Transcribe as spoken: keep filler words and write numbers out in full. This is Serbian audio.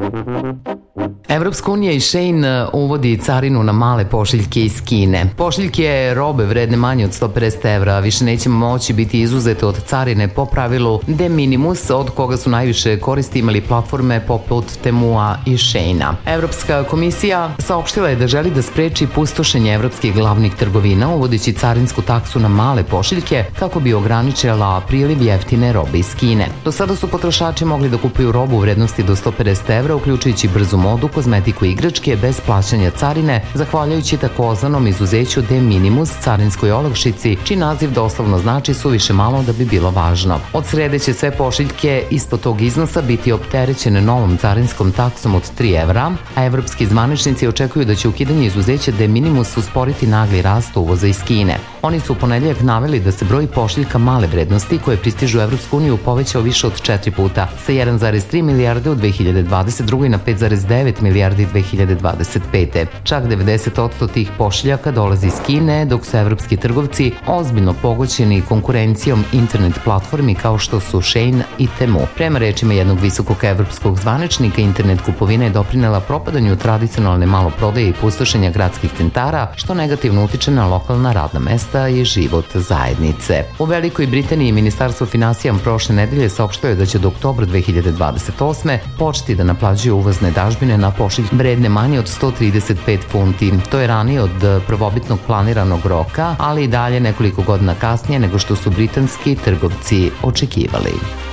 Evropska unija i Shein uvodi carinu na male pošiljke iz Kine. Pošiljke robe vredne manje od sto pedeset evra više neće moći biti izuzete od carine po pravilu de minimis, od koga su najviše koristi imali platforme poput Temua i Sheina. Evropska komisija saopštila je da želi da spreči pustošenje evropskih glavnih trgovina uvodeći carinsku taksu na male pošiljke kako bi ograničila priliv jeftine robe iz Kine. Do sada su potrošači mogli da kupuju robu u vrednosti do sto pedeset evra, uključujući brzu modu, kozmetiku i igračke bez plaćanja carine, zahvaljujući takozvanom izuzeću de minimis carinskoj olakšici, čiji naziv doslovno znači suviše malo da bi bilo važno. Od srede će sve pošiljke ispod tog iznosa biti opterećene novom carinskom taksom od tri evra, a evropski zvaničnici očekuju da će ukidanje izuzeća de minimis usporiti nagli rast uvoza iz Kine. Oni su u ponedeljak naveli da se broj pošiljka male vrednosti koje pristižu u Evropsku uniju povećao više od četiri puta, sa jedan zarez tri milijarde u dve hiljade dvadeset druge na pet zarez devet milijardi dve hiljade dvadeset pete. Čak devedeset posto tih pošiljaka dolazi iz Kine, dok su evropski trgovci ozbiljno pogoćeni konkurencijom internet platformi kao što su Shein i Temu. Prema rečima jednog visokog evropskog zvaničnika, internet kupovina je doprinela propadanju tradicionalne maloprodaje i pustošenja gradskih centara, što negativno utiče na lokalna radna mesta i život zajednice. U Velikoj Britaniji Ministarstvo finansija prošle nedelje saopštilo je da će do oktobra dve hiljade dvadeset osme početi da naplaćuje uvozne dažbine na pošiljke vredne manje od sto trideset pet funti. To je ranije od prvobitnog planiranog roka, ali i dalje nekoliko godina kasnije nego što su britanski trgovci očekivali.